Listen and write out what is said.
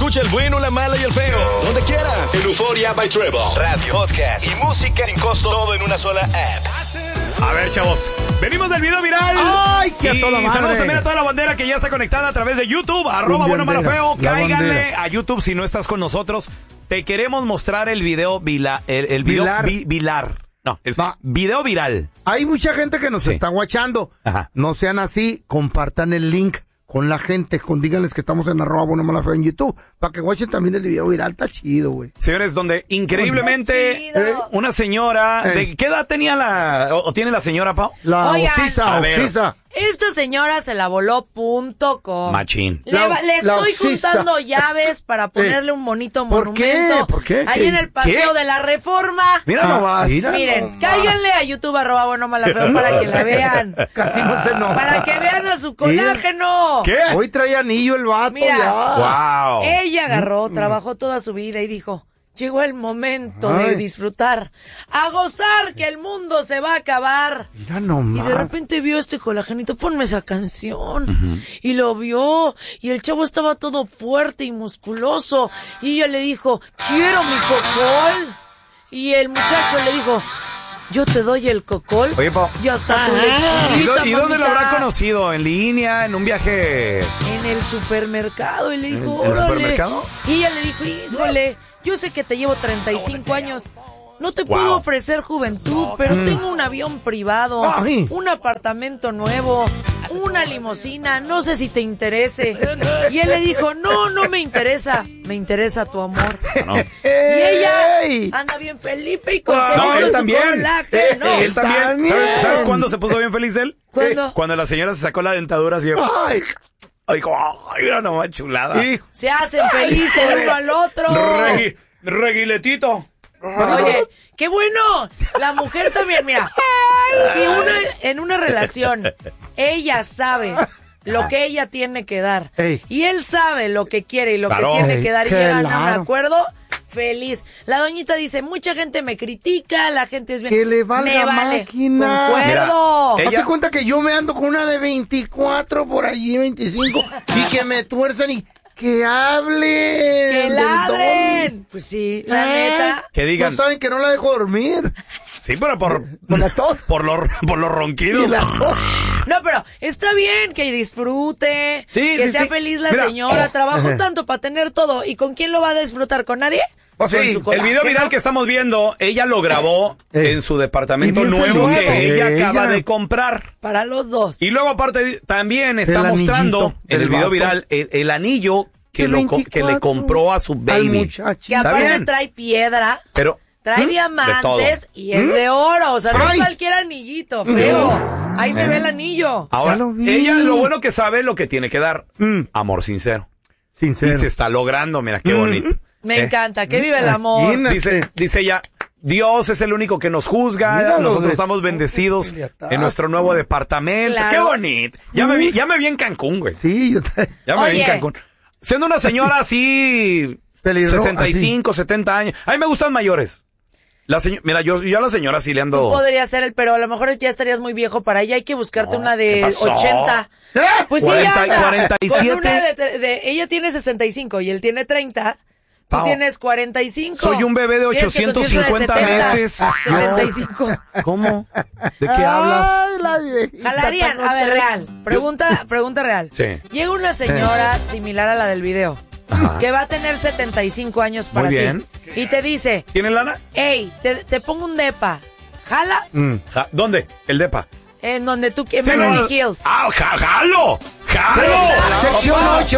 Escucha el bueno, la mala y el feo. Donde quieras. En Euforia by Trevor. Radio, podcast y música sin costo. Todo en una sola app. A ver, chavos. Venimos del video viral. ¡Ay, qué a toda madre! Saludos también a toda la bandera que ya está conectada a través de YouTube. @bueno, malo, feo. Cáiganle a YouTube si no estás con nosotros. Te queremos mostrar el video el video viral. No, es video viral. Hay mucha gente que nos está guachando. Ajá. No sean así, compartan el link con la gente, díganles que estamos en @bueno, malo, feo en YouTube, para que guachen también el video viral, está chido, güey. Señores, donde increíblemente una señora, ¿de qué edad tenía o tiene la señora, Pau? La Oxisa. Esta señora se la voló .com. Machín. Le estoy juntando llaves para ponerle un bonito monumento. ¿Por qué? Ahí en el Paseo de la Reforma. Mira nomás. Miren, cáiganle a YouTube @bueno, malo, feo para que la vean. Casi no se enoja. Para que vean a su colágeno. ¿Qué? Hoy trae anillo el vato. Mira. Ya. Wow. Ella agarró, trabajó toda su vida y dijo, llegó el momento de disfrutar, a gozar que el mundo se va a acabar. Mira nomás. Y de repente vio este colagenito, ponme esa canción. Y lo vio, y el chavo estaba todo fuerte y musculoso. Y ella le dijo, quiero mi cocol. Y el muchacho le dijo, yo te doy el cocol. Oye, Pau. Y hasta tu lechita, ¿Y dónde lo mamita. habrá conocido? ¿En línea? ¿En un viaje? En el supermercado. Y le dijo, ¿En el órale. supermercado? Y ella le dijo, híjole, yo sé que te llevo 35 años. No te puedo ofrecer juventud, pero tengo un avión privado, un apartamento nuevo, una limusina, no sé si te interese. Y él le dijo, no me interesa, me interesa tu amor. No. Y ella anda bien Felipe y contento. No, él su también. colágeno. Él también. ¿Sabes cuándo se puso bien feliz él? ¿Cuándo? Cuando la señora se sacó la dentadura así. Ay, mira nomás, chulada. Se hacen felices el uno al otro. Reguiletito. Oye, qué bueno. La mujer también, mira. Si en una relación ella sabe lo que ella tiene que dar y él sabe lo que quiere y lo que tiene que dar y llegan a un acuerdo, feliz. La doñita dice, mucha gente me critica, la gente es bien. Que le valga máquina. Concuerdo. Mira, Hazte cuenta que yo me ando con una de 24 por allí, 25, y que me tuercen y que hablen. Que ladren. Pues sí, la neta. Que digan. No saben que no la dejo dormir. Sí, pero por la tos. Por los ronquidos. Y la tos. No, pero está bien que disfrute, Sí, que sí, sea sí. feliz la Mira. señora. Trabajó tanto para tener todo. ¿Y con quién lo va a disfrutar? ¿Con nadie? Sí, Con su El colágeno. video viral que estamos viendo, ella lo grabó en su departamento Y bien nuevo feliz. que ella Ella. acaba de comprar. Para los dos. Y luego aparte también está El mostrando anillito en el del video vato. viral el anillo que, El que le 24 compró a su al baby. muchacho. Que Está aparte bien. trae piedra, Pero trae de diamantes todo. y es de oro. O sea, no es Ay. cualquier anillito, feo. Ahí se ve el anillo. ahora, Ya lo vi. ella lo bueno que sabe lo que tiene que dar. Amor sincero. Sincero. Y se está logrando, mira qué bonito. Me encanta. Que vive el amor. Imagínate. Dice ella, Dios es el único que nos juzga, Mira lo nosotros de- estamos bendecidos que le atas. en nuestro nuevo departamento. Claro. Qué bonito. Ya me vi en Cancún, güey. Sí, yo Ya me vi en Oye. Cancún. Siendo una señora así, Peligrosa, 65, 70 años. A mí me gustan mayores. Mira, yo a la señora sí le Tú ando... podrías ser pero a lo mejor ya estarías muy viejo para ella. Hay que buscarte una ¿qué de pasó? 80. Pues sí, 40, anda. 47. Con una ella tiene 65 y él tiene 30. Tú Pao, tienes 45. soy un bebé de ¿Quieres que tu chifre 850 de 70? meses. 75. ¿Cómo? ¿De qué hablas? Ay, la viejita Jalarían, a ver, real. Pregunta real. Sí. Llega una señora similar a la del video. Ajá. Que va a tener 75 años para Muy ti. bien. Y te dice, ¿Tiene lana? hey, te pongo un depa. ¿Jalas? ¿Dónde? El depa. En donde tú quieras. Sí, Beverly no. Hills. ¡Ah, jalo! ¡Jalo! Sección 8.